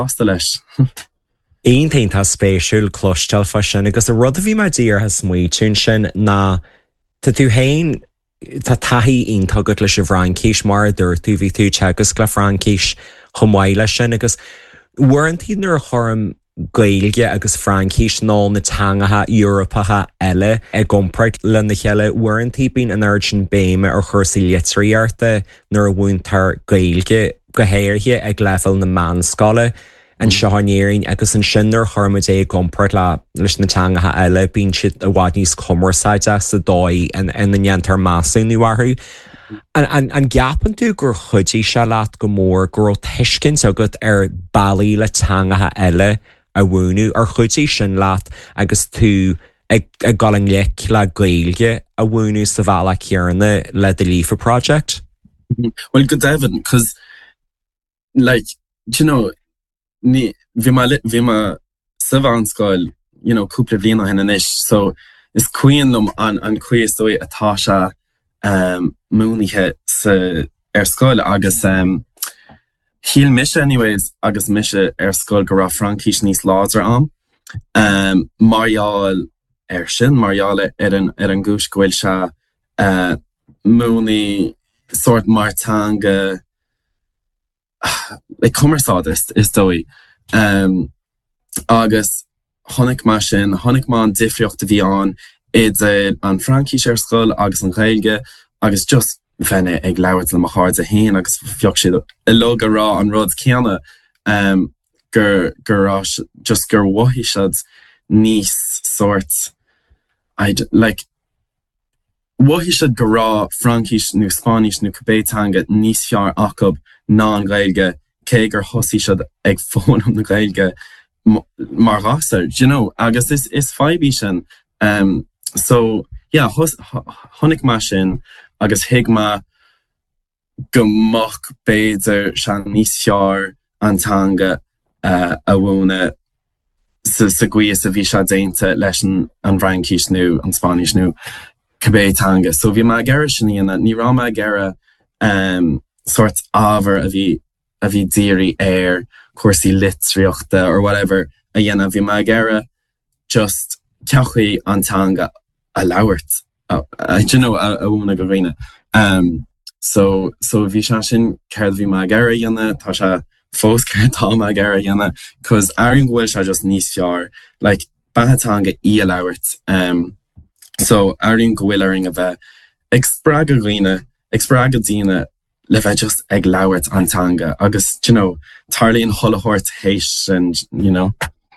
Hasta leis. Aon taonnta spéisiúil clostal fa sin agus a rud a bhí mar dír has muoitiún sin ná tá tú hain tá taithí ionntagad leis a bhrancíis mar dúir tú bhí tú tegus le Francíis chomáile sin agus warintí nuair chum gailge agus Francíis ná na teangatha Europatha eile ag gompart le na cheile warintí bín an urgent béime ar chuirsaí litríarta nuair a bhúntar gailge go héirthe ag lefuil na manscala an sehanéiring agus an sinnar chormadé gompart leis na teangatha eile bín siad a bhhaid níos commerceide sa dóid an neantar mású nuharthú. An gapan tú gur chudí se leat go mór gur tuiscin agad ar bailí le teangatha eile a bhúnú ar chudí sin leat agus tú ag galan leic le gailge a bhúnú sa bhela cearna le the Lífa project? Well, good Evan, because like, you know, vi ma savanskal, you know, couple of lina hen ish, so is queen them an quiz so atasha moonige se skol agus heel misha anyways agus misha skol gora Francíis nís lázer am Marial sin Mariale an gush gwil sha mooni sort martanga like commerceadist is dói agus honnig ma sin honnig ma an difriocht a bhí an is an Francíis skol agus an gailge agus just fenne ag lauert le ma hard a hen agus fioch si a loga ra an rod ceanna gur just gur wahi shad nís sort I'd like wahi shad gur ra Francíis nu Spanish nu Cabétanga nís fiar acob ná an gailge cé gur hosi shad ag fón am na gailge mar rasa, you know, agus is faibi sin so yeah, honnig ma sin agus higma gomach beidir shan nís fiar antanga a bhúna sa gui sa bhí se déinte leis an Francíis nu an Spanish nu Cabétanga. So bhí ma gera sin ní ra ma gera sort ábhar a bhí díri cuasaí litriachta or whatever a dhéana bhí ma gera just ceachaí antanga a lauert. You know, a bhúna go rina. So bhí se sin ceir bhí ma gera dhéana tá se fós ceir tá ma gera dhéana cos airing bhfuil se just níos fiar like bathatanga a lauert. So airing bhfuil airing a bheith ag spraga rina ag spraga dína le bheith just ag lauert antanga agus, you know, tarlaíon holahort héis and, you know.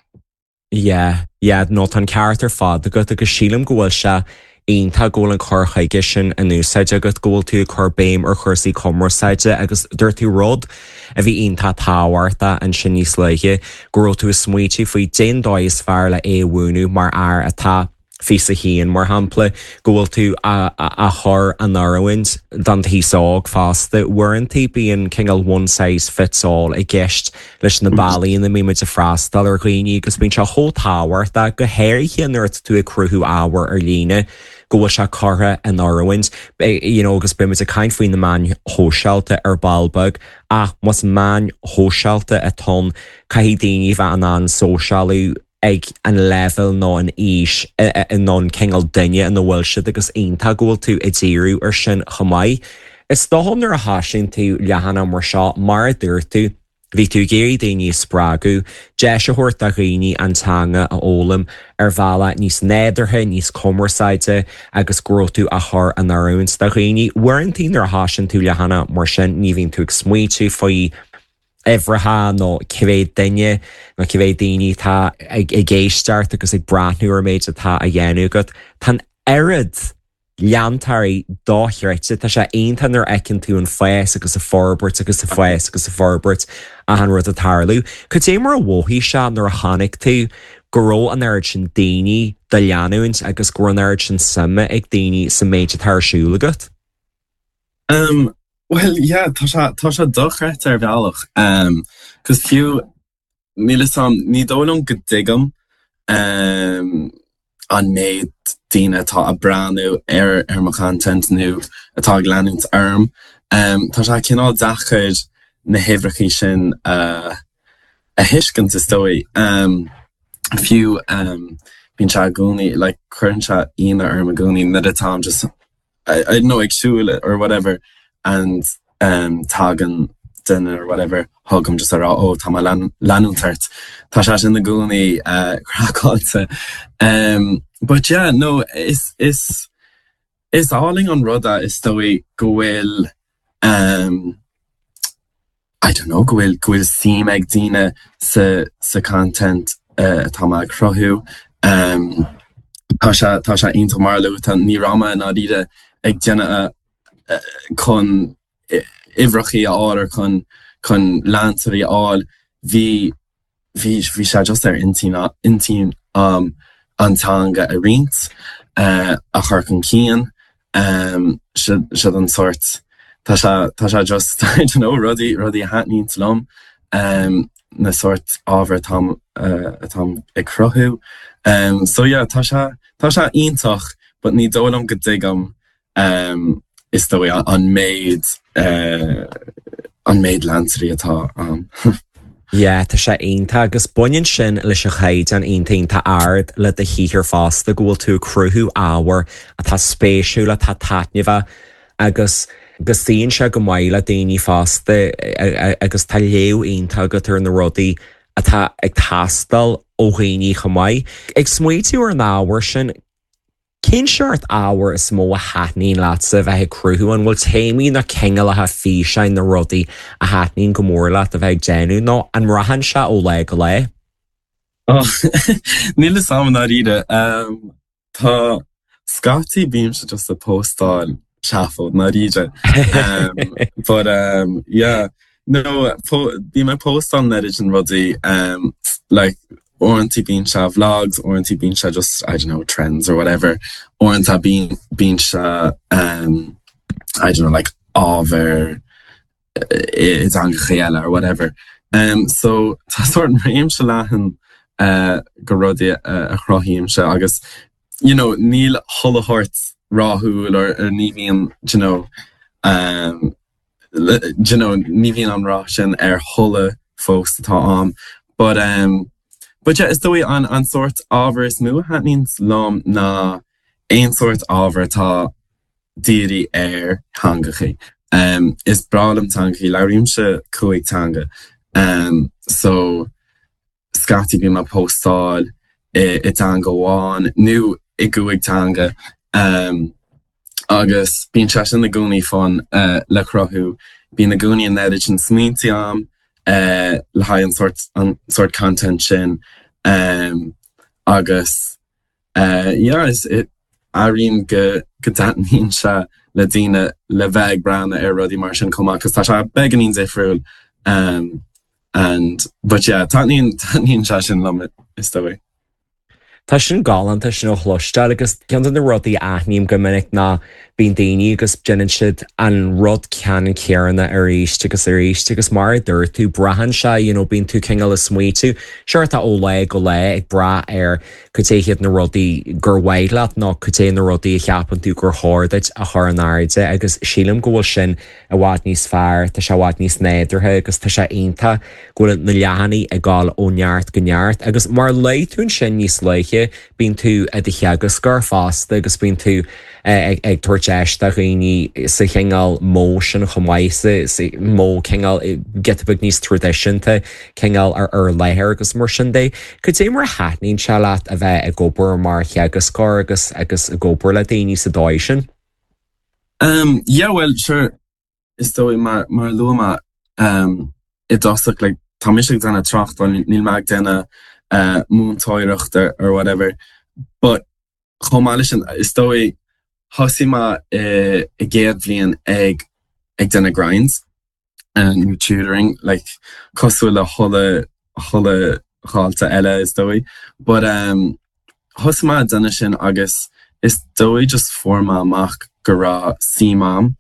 Yeah, nó an character fad agus sílam go bhfuil se Aonanta ggóil an chorchaige sin an úsáide agus ggóil tú chur béim ar chuirsaí commerceide agus dúir tú rud a bhí aonanta táhairta an sin níos leiche gurú tú smuoiti faoi déondóid fearr le éhúnú mar air atá fi sa híon mar hampla ggóil tú a chur an áhaint dan thíág fásta warintí bíon cingal one size fits all I gceist leis na bailí na míimiid a freastal ar ghaoine agus bíon se thó táhairta go héirthe nuirt tú a cruthú ábhar ar líne go se chotha an áhaint agus buimiid a caiin faoin na man hóseálta ar balbag ach mas man hóseálta a tón caihí daoine bheith an sóseálú ag an level nó an ís nó an cingal duine an bhfuil siad agus aonanta ggóil tú i ddíriú ar sin chomáid. Is dóham nar a hásin tú lehanana mar seo mar a dúir tú bhí tú géirí daoine sprágu de se thuirt a dhaoine antanga a ólam ar bhela níos néidirthe níos commerceide agus gro tú a thar an áhaint de dhaoine warintí nar a hásin tú lehanana mar sin ní bhíonn tú ag smuo tú faoi Everha nó civéid daine nó civéid daoine tá ag géisteart agus ag brathnúair méid atá a dhéanú go tan airad leantarí dóithreite tá sé aonanta nar ecinn tú an fés agus a forbert agus a fés agus a forbert a an rud a tarlú. Could é mar a bhthaí se nar a tháinig tú goró an aird sin daoine de leanúint agus gur an aird sin sama ag daoine sa méid a tarsúla agat? Well, yeah, tá sé dochrecht ar bhealach. Cos fiú mílasam ní dólam go digam an méid daoine tá a brandú ar mar content nu atá gleanúint arm. Tá sé cinál dachar na hifrachaí sin a hiiscint is dói fiú bín se gúnaí like chuann se ina ar a gúnaí na atá just I don't know agsúile or whatever and tagan dinner or whatever hugam just ará tá lanúntart tá se sin na gúnaí craáilte but yeah no is áling an ruda is dói gohfuil I don't know gohfuil sim ag dine sa content tá má crothú tá se inta marlú tan ní rama ná ide ag déine chun ihrachaí áil chun lántarí áil hí se just ar intín antanga a rint a chur chun cían si an sort tá se just I don't know rudí a hatnín lom na sort ábhar atá ag crothú so yeah tá se iontach but ní dólam go digam is the way unmade lántarí atá Yeah, tá sé aonanta agus buinn sin leis a chaid an aontainnta ard le a híhir fásta ghfuil tú cruthú ábhar a tá spéisiúla tá taitneamh agus tíonn se go mhaile daoine fásta agus tá léú aonanta go tar na rudaí atá ag tastal ó ghaoine go mhaid. Ag smuo tú ar náhar sin cén seart ábhar is mó a hatnín lása bheith cruthú an bhfuil téimí na chéinge le fi sein na rudaí a hatnín go mór leat a bheith déanú nó an rahan se ó le go le? Níl is sam ná ide tá scatí bím se just a postáil seafód ná ide but yeah no bí me post an net an rudaí like orintí bín se vlogs, orintí bín se just, I don't know, trends or whatever. Orintá bín se, I don't know, like ábhar is an chéile or whatever. So, tá sort of réim se lehan go rudaí a chrothíim se agus, you know, níl thullahort ráthúil or ní bhíon, you know, ní bhíon an rá sin ar thulla fós atá but yeah, is the way an sort ábhar is mú hatníns lom na ein sort ábhar tá díri hangachi. Is bralam tangachi laurim se cuaig tanga. So scati bí ma postáil it angoáin nu I guaig tanga. Agus bín se sin na gúnaí fan le crothú bí na gúnaí an edit an smínti am le ha an sort content sin agus yeah is it arín go danín se le dine le bheith brana ar rudí mar sin comá cos tá se beganín difriúil and but yeah tanín se sin lomit is the way. Tá sin galanta sin ó chluiste agus cean na rudaí aithníim go minic ná bíon daoine agus déanann siad an rud cean cearanna ar éiste agus mar dúir tú brahan se bíon tú chéinge le smuo tú seirta ó le go le ag bra ar chutéchiad na rudaí gur bhhaiglaat nó chuté na rudaí cheapan tú gur háirdaid a th an airde agus sílam go bhfuil sin a bhhaid níos fearr tá se bhhaid níos néidirthe agus tá sé aonanta ghfuil na leanaí ag gáil ó neart go neart agus mar leitún sin níos leiche bín tú a d cheagas gur fásta agus bín tú ag tuairteiste chuoine sa cheingáil mó sin chomáise mó cheingáil getbug níos tradiisianta cheingáil ar léthir agus mar sin dé. Could é mar hatnín se leat a bheith ag gobor mar cheagas cór agus gobor le daoine sa dáid sin? Yeah, well, sure. Is dói mar luama I dosach like tá misig dana tracht níl meag dana múntáireachta or whatever. But chomáile sin is dói hosima I géad bblion ag dana grinds and tutoring like cosú le cholle cháilta eile is dói. But hosima dana sin agus is dói just forma amach go rá símam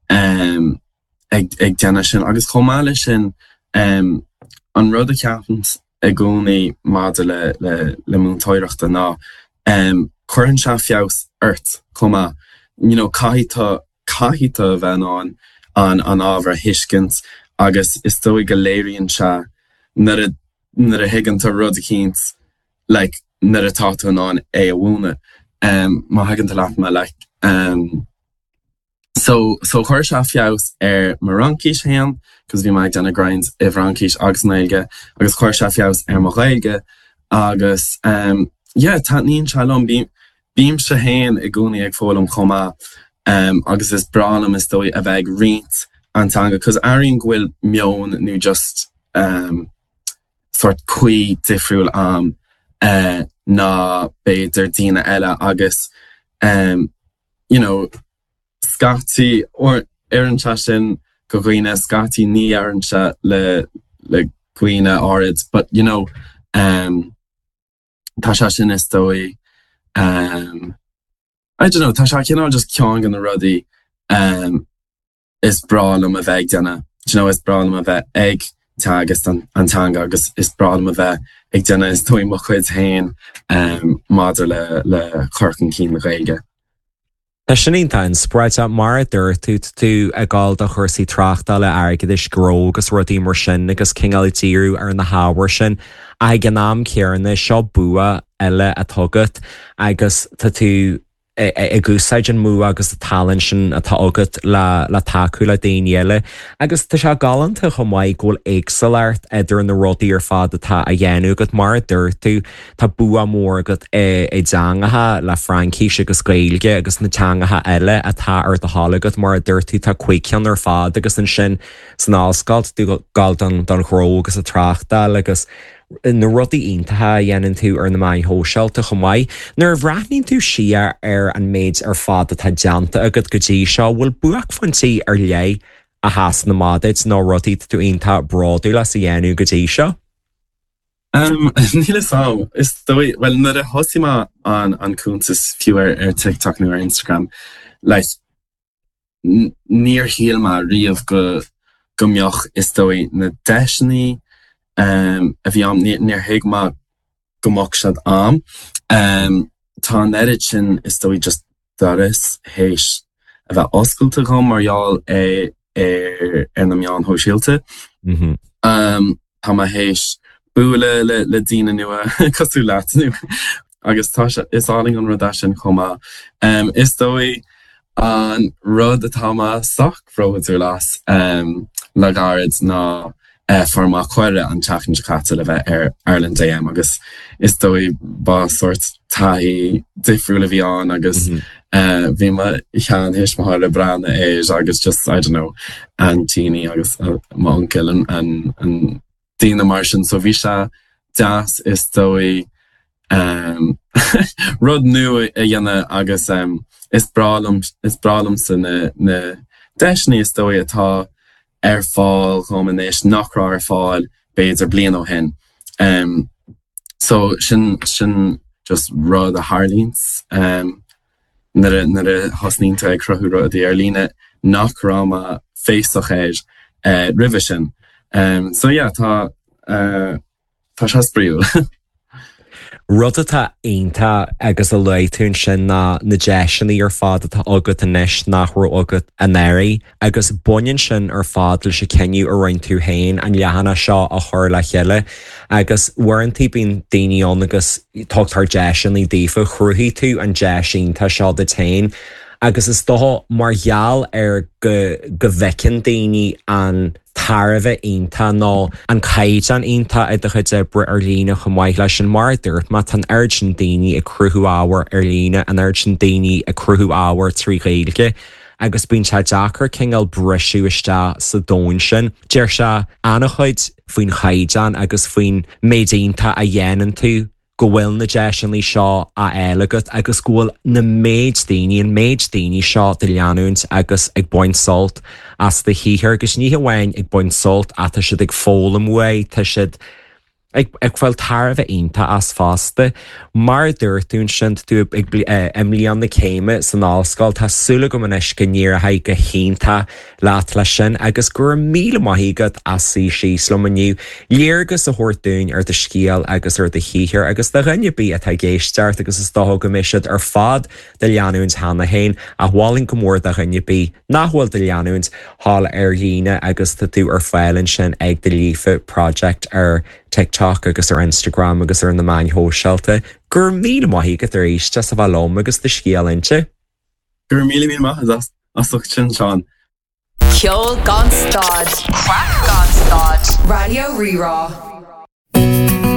ag dana sin agus chomáile sin an rud a ceapant ag gcónaí máda le múntáireachta ná chuann se fios ort comma caithítá bheith an ábhar hiiscint agus is dói go léiríonn se nar nar a higann tá rud a cíns like nar a táú ná é a bhúna má hagann tá leat me like so chuir se fios mar rankis hen cos bhí mai denna grinds I rankis agus nailge agus chuir se fios mar réige agus tá níon se lom bím se hen I gúnaí ag fólam chomá agus is bralam is dói a bheith rint antanga cos airíonn ghfuil mion nó just sort cuí difriúil am ná beidir dína eile agus you know scatí or an sin go ghuiine scatí ní an se le ghuiine árid but you know tá se sin is dói I don't know tá se cinná just ceang an na rudí is bralam a bheith denna you know is bralam a bheith ag agus antanga agus is bralam a bheith ag denna is dói mo chuid hain madidir le chorcan cín le réige. Tá siníntain spreid mar dúir tú a gáil a chuirsaí trachta le airgad is gró agus rudí mar sin agus cingáil tíú ar na háhar sin a gan náam cearna seo bua eile a tugad agus tá tú I gúsáid an mú agus talan sin atá agad le taú le daine eile agus tá se galanta chu maiid ghfuil éagsairt idir na rudaí ar fad atá a dhéanú go mar dúir tú tá bua mór agad é deangathe le Francís agus Gaeilge agus na teangathe eile atá ar do hálagad mar dúir tú tá cuiician ar fad agus an sin san áscailt tú gáil don chró agus a trachta agus na rudaí iontathe dhéanann tú ar na maith hóseilta go maiid, nuair bhreathníonn tú siar ar an méid ar fad atá deanta agad go dtí seo bhfuil buach fantaí ar lé a heas na máid nó rudaí tú ionta braú le sa dhéanú go dtí seo? Níle sá is dói well na a hosima an cúntas fiúir ar TikTok nó ar Instagram like níor híalma riamh go mbeoch is dói na deisinaí a bhí am níor hiigma gomach siad am tá an edit sin is dói just doris héis a bheith oscailta gom marall ar na meán hóisiilte tá ma héis búla le dína nua cosú leat nu agus tá is áling an rudá sin chomá is dói an rud atá ma soch frohaú las le garid ná forma chuire an teachan chatte le bheith ar Ireland AM agus is dói ba sort taí difriúla bhí an agus bhí ma chean héis ma le brana éis agus just I don't know Antini agus má uncle an dína mar sin so bhí se das is dói rud nu a dhéanana agus is bralam san na deisní is dói atá ar fáil chomanéis nachrá ar fáil beidir blian ó hen. So sin just rud a Harlíns nar a hosnínta ag crothú rud ar líne nachrá ma féisoch éis rive sin. So yeah, tá se spríú. Rud atá aonanta agus a leitún sin na deisinaí ar fad atá agad inis nachrú agad an éirí agus buinn sin ar fad le sé ceniu a roinn tú hain an lehanana seo a chuir le cheile agus warintí bíon daoineón agus tuchttar deisinaí daofa chruthí tú an deisínta seo de tain agus is dó margheall ar go bhecin daoine an tarbheith aonanta nó an caiid an aonanta a do chuid bre ar lína go mhaith leis sin mar dúirt má tan aird sin daoine i cruthú ábhar ar lína an aird sin daoine i cruthú ábhar trí Gaeilge agus bíonn se dachar cingal brisú iste sa dóin sin. Deir se anna chuid faoin chaidan agus faoin méadaonnta a dhéanann tú go bhfuil na deisinaí seo a eilegat agus gúil na méid daoine seo de leanúint agus ag buint solt as de híhir agus ní bhhain ag buint solt a tá siad ag fólam mhaid tá siad ag bhfuil tarbheith aonanta as fásta mar dúirtún sin tú imlíon na céime san áscail tásúla go manis go níortha go hénta leat lei sin agus gur míle maithígad as sí slomaniu léargus a thuirtún ar de scíal agus ar de híhir agus de rinne bí atá géisteart agus is dá go misisiid ar fad de leanúint hána hain a bháling go mór de rinne bí nachhfuil de leanúint hála ar líne agus tú ar fáilinn sin ag de lífa project ar TikTok agus ar Instagram agus ar na main hóseilta. Gur mí maithí go tar éiste sa bhlóm agus de scéalainte. Gur mí maith as sin Seán. Ceol gan stad. Crack gan stad. Radio Rerá.